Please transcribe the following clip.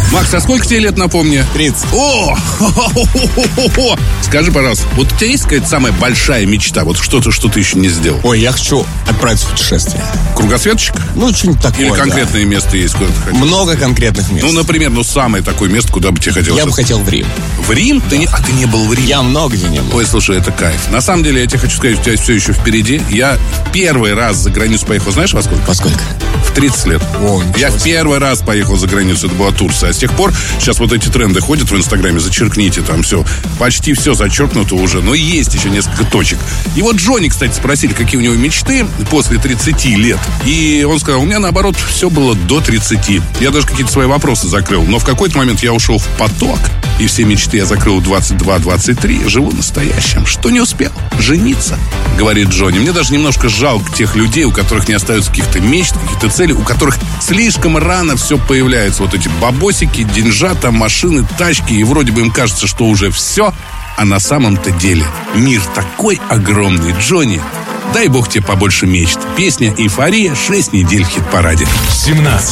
Макс, а сколько тебе лет, напомни? 30. О! Скажи, пожалуйста, вот у тебя есть какая-то самая большая мечта? Вот что-то, что ты еще не сделал? Ой, я хочу отправиться в путешествие. Кругосветочек? Ну, что-нибудь такое, Или конкретное место есть, куда ты хотел? Много конкретных мест. Ну, например, самое такое место, куда бы тебе хотелось? Я бы хотел в Рим. В Рим? Ты не был в Риме? Я много где не был. Ой, слушай, это кайф. На самом деле, я тебе хочу сказать, у тебя все еще впереди. Я первый раз за границу поехал, знаешь, во сколько? Во сколько? В 30 лет. О, Я в первый раз поехал за границу, это была Турция. А с тех пор, сейчас вот эти тренды ходят в Инстаграме, зачеркните там все. Почти все зачеркнуто уже, но есть еще несколько точек. И вот Джонни, кстати, спросили, какие у него мечты после 30 лет. И он сказал, у меня, наоборот, все было до 30. Я даже какие-то свои вопросы закрыл. Но в какой-то момент я ушел в поток. И все мечты я закрыл 22-23. Живу настоящим. Что не успел? Жениться, говорит Джонни. Мне даже немножко жалко тех людей, у которых не остается каких-то мечт, каких-то целей, у которых слишком рано все появляется. Вот эти бабосики, деньжата, машины, тачки. И вроде бы им кажется, что уже все. А на самом-то деле мир такой огромный. Джонни, дай бог тебе побольше мечт. Песня «Эйфория» 6 недель в хит-параде. 17.